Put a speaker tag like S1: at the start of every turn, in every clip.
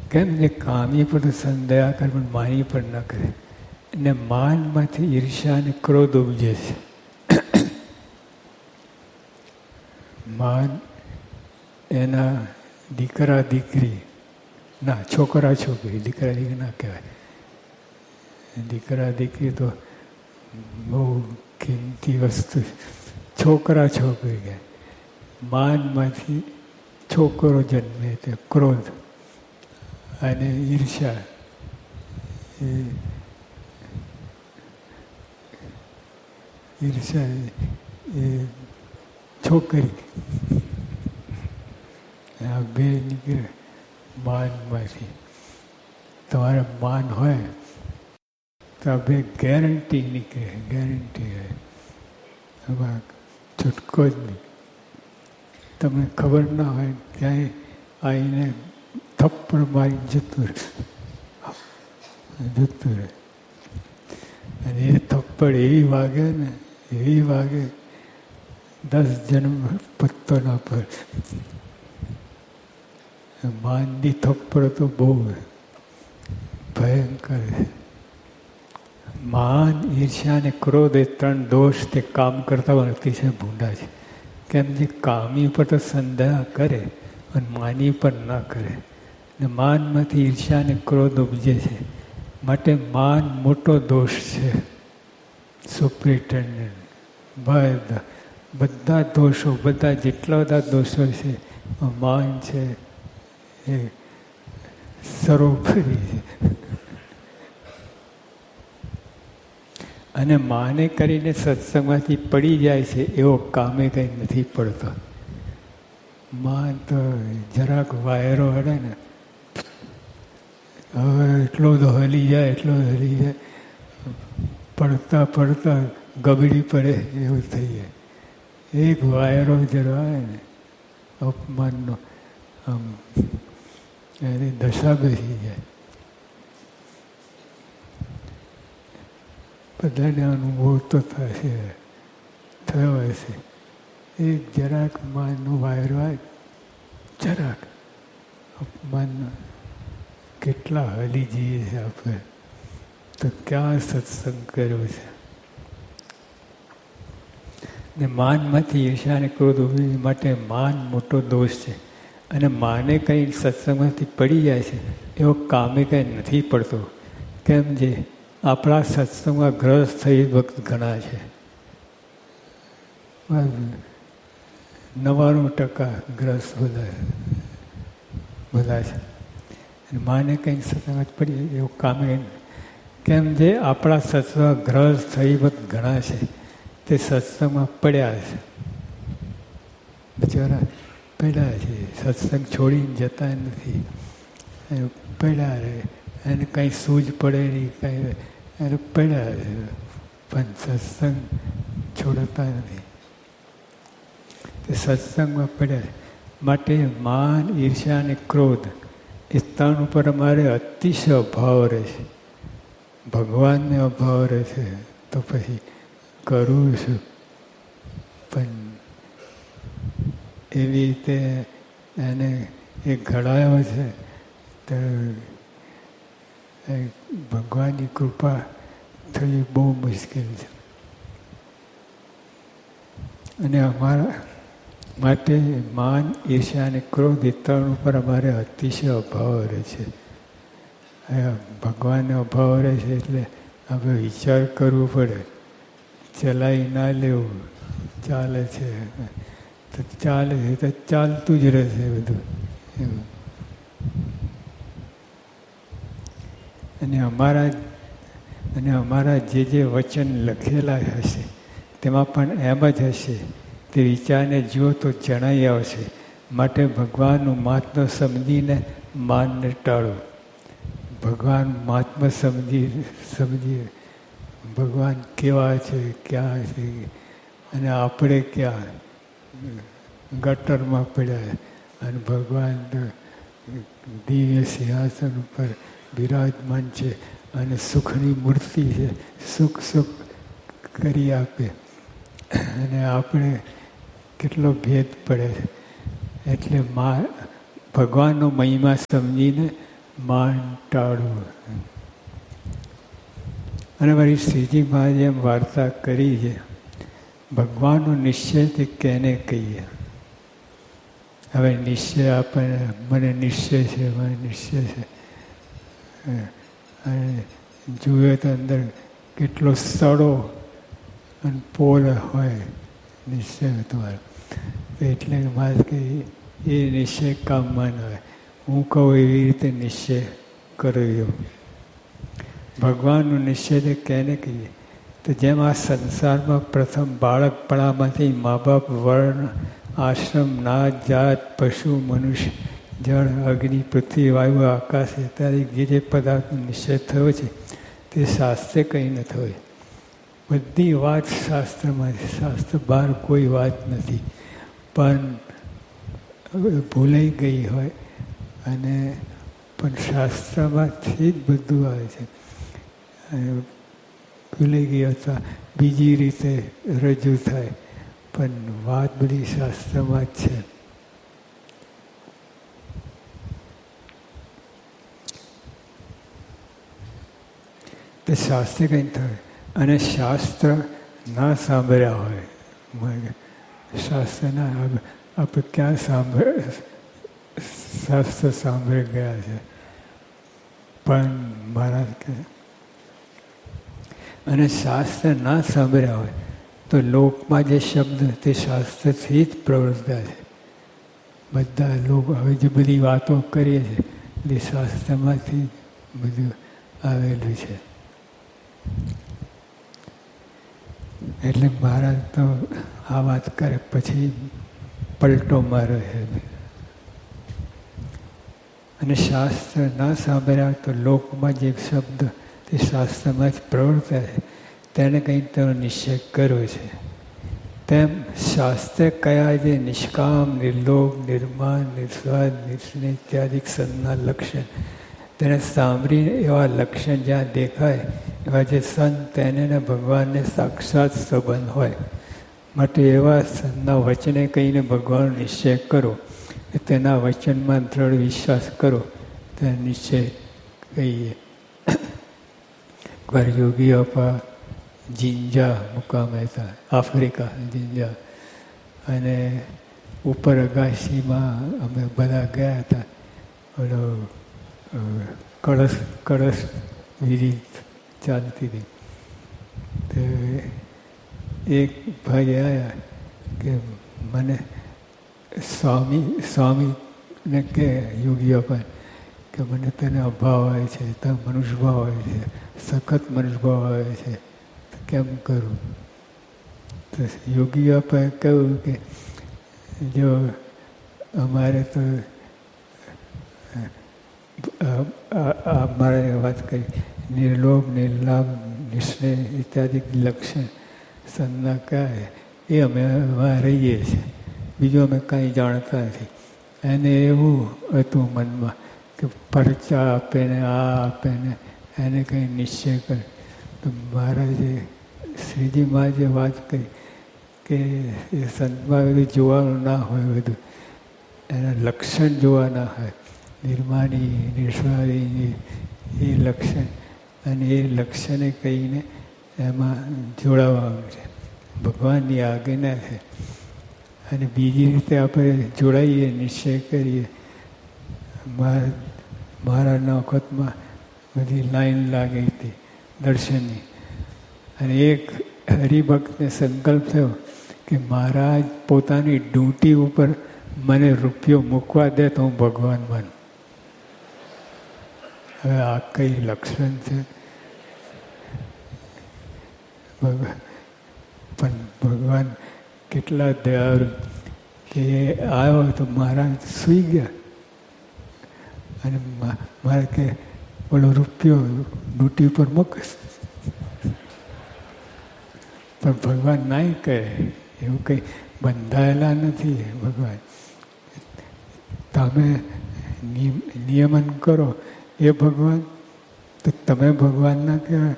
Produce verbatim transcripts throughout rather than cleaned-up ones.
S1: કેમ જે કામી પર તો સંદયા કરે પણ માની પણ ન કરે. અને માનમાંથી ઈર્ષ્યા અને ક્રોધ ઉપજે છે. માન એના દીકરા દીકરી ના, છોકરા છોકરી, દીકરા દીકરી ના કહેવાય. દીકરા દીકરી તો બહુ કિંમતી વસ્તુ. છોકરા છોકરી કહે. માનમાંથી છોકરો જન્મે તે ક્રોધ અને ઈર્ષ્યા. એ ઈર્ષ્યા એ છોકરી આ બે નીકળે માનમાંથી. તમારે માન હોય તો આ બે ગેરંટી નીકળે, ગેરંટી હોય. આમાં છૂટકો જ નહીં. તમને ખબર ના હોય ક્યાંય આવીને થપ્પડ મારી જતું રહે, જતું રહે. અને એ થપ્પડ એવી વાગે ને, એવી વાગે દસ જન્મ પત્તો ના પડે. માનની થપ્પડ તો બહુ ભયંકર છે. માન, ઈર્ષ્યા અને ક્રોધ એ ત્રણ દોષ તે કામ કરતા હોય અતિશય ભૂંડા છે. કેમ જે કામી પર તો સંદેહ કરે અને માની પણ ના કરે. ને માનમાંથી ઈર્ષ્યા અને ક્રોધ ઉપજે છે. માટે માન મોટો દોષ છે. સુપ્રિન્ટેન્ડન્ટ બધા બધા દોષો, બધા જેટલા બધા દોષો છે, માન છે એ સર્વોપરી છે. અને માને કરીને સત્સંગમાંથી પડી જાય છે એવો કામે કંઈ નથી પડતો. માન તો જરાક વાયરો હડે ને હવે એટલો તો હલી જાય, એટલો હલી જાય, પડતા પડતા ગબડી પડે એવું થઈ જાય. એક વાયરો જરા આવે ને અપમાનનો, આમ એની દશા બેસી જાય. બધાને અનુભવ તો થશે, થયો હશે. એક જરાક માનનો વાયરો આવે, જરાક અપમાનનો, કેટલા હલી જઈએ છીએ આપણે. તો ક્યાં સત્સંગ કર્યો છે? ને માનમાંથી ઈર્ષ્યા અને ક્રોધ ઉભી માટે માન મોટો દોષ છે. અને માને કંઈ સત્સંગમાંથી પડી જાય છે એવો કામે કંઈ નથી પડતો. કેમ જે આપણા સત્સંગમાં ગ્રસ્ત થઈ વખત ઘણા છે. નવ્વાણું ટકા ગ્રસ્ત બધા બધા છે. માને કંઈક સત્સંગમાં પડી જાય એવું કામે. કેમ જે આપણા સત્સંગમાં ગ્રસ્ત થઈ વખત ઘણા છે તે સત્સંગમાં પડ્યા છે. બિચારા પડ્યા છે, સત્સંગ છોડીને જતા નથી, પડ્યા રહે. એને કંઈ સૂઝ પડે નહીં, કંઈ એને પડ્યા રહે, પણ સત્સંગ છોડતા નથી. તે સત્સંગમાં પડ્યા. માટે માન, ઈર્ષ્યા અને ક્રોધ એ ત્રણ ઉપર અમારે અતિશય અભાવ રહે છે. ભગવાનને અભાવ રહે છે તો પછી કરું છું. પણ એવી રીતે એને એ ઘડાયો છે તો ભગવાનની કૃપા થવી બહુ મુશ્કેલ છે. અને અમારા માટે માન, ઈર્ષ્યા અને ક્રોધ એ ત્રણ ઉપર અમારે અતિશય અભાવ રહે છે. ભગવાનનો અભાવ રહે છે એટલે આપણે વિચાર કરવો પડે. ચલાવી ના લેવું, ચાલે છે તો ચાલે છે તો ચાલતું જ રહેશે બધું એવું. અને અમારા અને અમારા જે જે વચન લખેલા હશે તેમાં પણ એમ જ હશે. તે વિચારને જુઓ તો જણાઈ આવશે. માટે ભગવાનનું મહાત્મ્ય સમજીને માનને ટાળો. ભગવાન મહાત્મ્ય સમજી સમજીએ ભગવાન કેવા છે, ક્યાં છે, અને આપણે ક્યાં ગટરમાં પડ્યા. અને ભગવાન દિવ્ય સિંહાસન ઉપર બિરાજમાન છે અને સુખની મૂર્તિ છે, સુખ સુખ કરી આપે. અને આપણે કેટલો ભેદ પડે છે. એટલે મા ભગવાનનો મહિમા સમજીને માન ટાળવું. અને મારી શ્રીજી મહારાજે એમ વાર્તા કરી છે, ભગવાનનો નિશ્ચય તે કેને કહીએ. હવે નિશ્ચય આપણને મને નિશ્ચય છે, મને નિશ્ચય છે, અને જુએ તો અંદર કેટલો સડો અને પોલ હોય નિશ્ચય તમારો. એટલે મારે કે એ નિશ્ચય કામમાં ન હોય. હું કહું એવી રીતે નિશ્ચય કર્યો. ભગવાનનો નિશ્ચય તે કેને કહીએ? તો જેમ આ સંસારમાં પ્રથમ બાળકપણામાંથી મા બાપ, વર્ણ, આશ્રમ, નાત, જાત, પશુ, મનુષ્ય, જળ, અગ્નિ, પૃથ્વી, વાયુ, આકાશ ઇત્યાદિ જે જે પદાર્થનો નિશ્ચય થયો છે તે શાસ્ત્રે કંઈ ન થયો. બધી વાત શાસ્ત્રમાં છે, શાસ્ત્ર બહાર કોઈ વાત નથી. પણ ભૂલાઈ ગઈ હોય અને પણ શાસ્ત્રમાંથી જ બધું આવે છે. ભૂલાઈ ગઈ અથવા બીજી રીતે રજૂ થાય, પણ વાત બધી શાસ્ત્રમાં જ છે. તે શાસ્ત્ર કંઈ થાય. અને શાસ્ત્ર ના સાંભળ્યા હોય, શાસ્ત્રના આપણે ક્યાં સાંભળ શાસ્ત્ર સાંભળી ગયા છે, પણ મહારાજ કહે અને શાસ્ત્ર ના સાંભળ્યા હોય તો લોકમાં જે શબ્દ તે શાસ્ત્રથી જ પ્રવર્તા છે. બધા લોકો હવે જે બધી વાતો કરીએ છીએ એ શાસ્ત્રમાંથી બધું આવેલું છે. એટલે મહારાજ તો આ વાત કરે પછી પલટો મારે છે. અને શાસ્ત્ર ના સાંભળ્યા તો લોકમાં જે શબ્દ તે શાસ્ત્રમાં જ પ્રવર્તે છે તેને કંઈ તેનો નિશ્ચય કર્યો છે. તેમ શાસ્ત્રે કયા જે નિષ્કામ, નિર્લોભ, નિર્માન, નિસ્વાર્થ, નિસ્નેહ ઇત્યાદિ સંતના લક્ષણ તેને સાંભળીને એવા લક્ષણ જ્યાં દેખાય એવા જે સંત તેને ભગવાનને સાક્ષાત સંબંધ હોય માટે એવા સંતના વચને કહીને ભગવાનનો નિશ્ચય કરો, તેના વચનમાં દ્રઢ વિશ્વાસ કરો, તેનો નિશ્ચય કહીએ. ઘર યોગીઓ પર જિંજા મુકામે હતા, આફ્રિકા જિંજા, અને ઉપર અગાશીમાં અમે બધા ગયા હતા. ઓલો કળશ કળશ વિધિ ચાલતી હતી. તો એક ભાઈ આવ્યા કે મને સ્વામી સ્વામીને કે યોગીઓ પણ કે મને તને અભાવ આવે છે, તને મનુષ્યભાવ આવે છે, સખત મનુષ્યભાવ આવે છે, તો કેમ કરું? તો યોગીઓ પણ કહ્યું કે જો અમારે તો મારે વાત કરી નિર્લોભ, નિર્લાભ, નિસ્નેહ ઇત્યાદિ લક્ષણ સંતના કહે એ અમે એમાં રહીએ છીએ, બીજું અમે કાંઈ જાણતા નથી. એને એવું હતું મનમાં કે પરચા આપે ને આ આપે ને એને કંઈ નિશ્ચય કરે. તો મહારાજે શ્રીજી મહારાજે વાત કરી કે એ સંતમાં બધું જોવાનું ના હોય, બધું એના લક્ષણ જોવા ના હોય, નિર્માની, નિસ્વારી એ લક્ષણ, અને એ લક્ષણે કહીને એમાં જોડાવાનું છે. ભગવાનની આજ્ઞા છે. અને બીજી રીતે આપણે જોડાઈએ, નિશ્ચય કરીએ. મારા મારાના વખતમાં બધી લાઈન લાગી હતી દર્શનની, અને એક હરિભક્તને સંકલ્પ થયો કે મહારાજ પોતાની ડ્યુટી ઉપર મને રૂપિયો મૂકવા દે તો હું ભગવાન માનું. હવે આ કઈ લક્ષણ છે? ભગવાન પણ ભગવાન કેટલા દયાળુ કે આવ્યો તો મહારાજ સૂઈ ગયા અને મારે કે ઓલો રૂપિયો ડ્યુટી ઉપર મૂકે, પણ ભગવાન નાઈ કહે, એવું કંઈ બંધાયેલા નથી ભગવાન. તમે નિયમન કરો એ ભગવાન, તો તમે ભગવાન ના કહેવાય.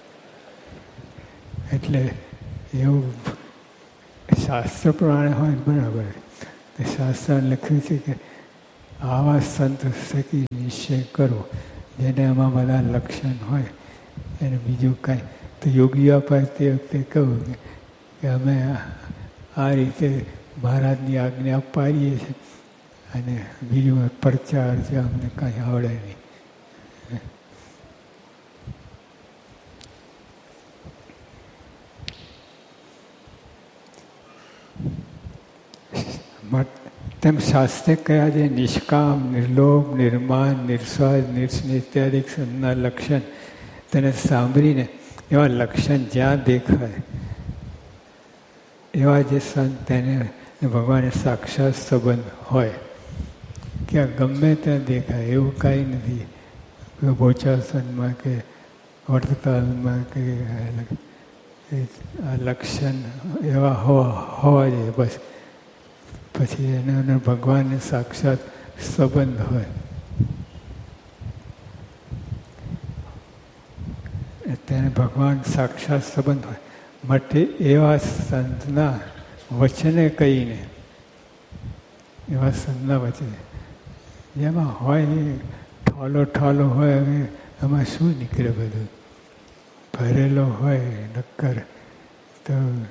S1: એટલે એવું શાસ્ત્ર પ્રમાણે હોય બરાબર. શાસ્ત્ર લખ્યું છે કે આવા સંત થકી નિશ્ચય કરો જેને આમાં બધા લક્ષણ હોય. એને બીજું કાંઈ તો યોગીઓ પર તે વખતે કહું કે અમે આ રીતે મહારાજની આજ્ઞા પાડીએ છીએ અને બીજું પ્રચાર છે અમને કાંઈ આવડે નહીં. તેમ શાસ્ત્રે કયા છે નિષ્કામ, નિર્લોભ, નિર્માન, નિર્સ્વાર્થ, નિર્સ્નેહ ઇત્યાદિ સંતના લક્ષણ તેને સાંભળીને એવા લક્ષણ જ્યાં દેખાય એવા જે સંત તેને ભગવાન સાક્ષાત સંબંધ હોય ક્યાં ગમે ત્યાં દેખાય એવું કાંઈ નથી. બોચાસનમાં કે વર્તકાલમાં કે આ લક્ષણ એવા હોવા હોવા જોઈએ બસ. પછી એના ભગવાનને સાક્ષાત સંબંધ હોય. તેને ભગવાન સાક્ષાત સંબંધ હોય માટે એવા સંતના વચને કહીને એવા સંતના વચને જેમાં હોય ઠાલો ઠાલો હોય. હવે આમાં શું નીકળે બધું ભરેલો હોય નક્કર તો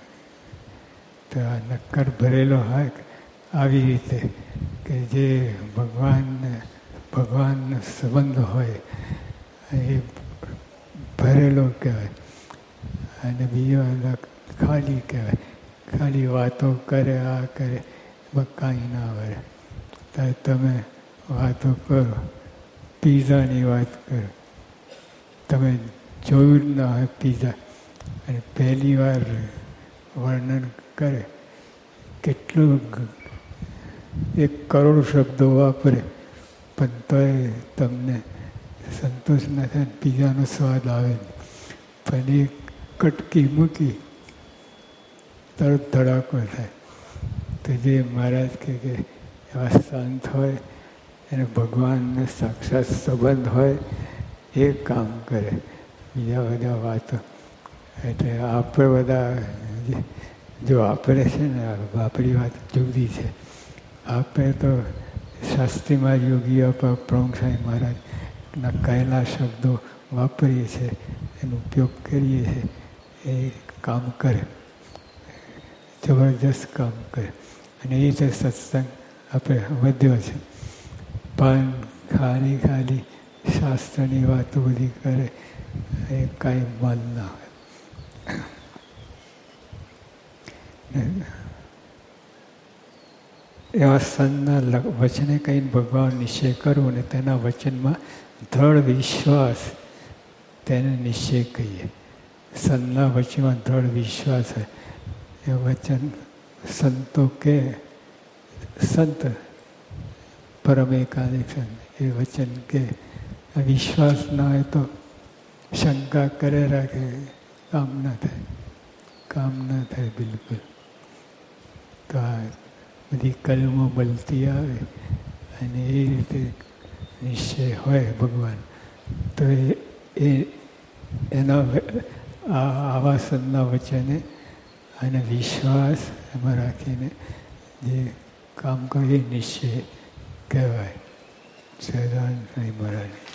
S1: આ નક્કર ભરેલો હોય આવી રીતે કે જે ભગવાનને ભગવાનનો સંબંધ હોય એ ભરેલો કહેવાય. અને બીજો ખાલી કહેવાય. ખાલી વાતો કરે આ કરે કાંઈ ના વળે. ત્યારે તમે વાતો કરો પીઝાની વાત કરો. તમે જોયું જ ના હોય પીઝા અને પહેલી વાર વર્ણન કરે કેટલું એક કરોડ શબ્દો વાપરે પણ તોય તમને સંતોષ ના થાય. પીઝાનો સ્વાદ આવે પણ એક કટકી મૂકી તરત ધડાકો થાય. તો જે મહારાજ કહે કે એવા શાંત હોય એને ભગવાનને સાક્ષાત સંબંધ હોય એ કામ કરે. બીજા બધા વાતો એટલે આપણે બધા જો આપણે છે ને આપણી વાત જુદી છે. આપણે તો શાસ્ત્રીમાં યોગીઓ પર પ્રમુખ સ્વામી મહારાજના કહેલા શબ્દો વાપરીએ છીએ, એનો ઉપયોગ કરીએ છીએ. એ કામ કરે, જબરજસ્ત કામ કરે. અને એ રીતે સત્સંગ આપણે વધ્યો છે. પણ ખાલી ખાલી શાસ્ત્રની વાતો બધી કરે એ કાંઈ મન ના હોય. એવા સંતના વચને કહીને ભગવાન નિશ્ચય કરવો અને તેના વચનમાં દ્રઢ વિશ્વાસ તેને નિશ્ચય કહીએ. સંતના વચનમાં દ્રઢ વિશ્વાસ હોય એ વચન સંતો કે સંત પરમ એકાદિક સંત એ વચન કે વિશ્વાસ ના હોય તો શંકા કરે રાખે કામ ના થાય. કામ ના થાય બિલકુલ. તો આ બધી કલમો બલતી આવે અને એ રીતે નિશ્ચય હોય ભગવાન તો એ એના આવા સંતના વચને અને વિશ્વાસ એમાં રાખીને જે કામ કરે નિશ્ચય કહેવાય. સહજાનંદ સ્વામી મહારાજ.